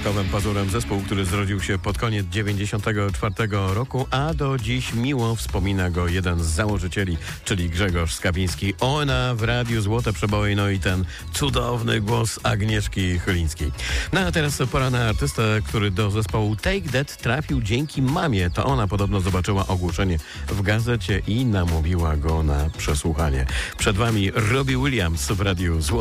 Smakowym pazurem zespół, który zrodził się pod koniec 1994 roku, a do dziś miło wspomina go jeden z założycieli, czyli Grzegorz Skawiński. Ona w radiu Złote Przeboje, no i ten cudowny głos Agnieszki Chylińskiej. No a teraz pora na artystę, który do zespołu Take That trafił dzięki mamie. To ona podobno zobaczyła ogłoszenie w gazecie i namówiła go na przesłuchanie. Przed wami Robbie Williams w radiu Złote.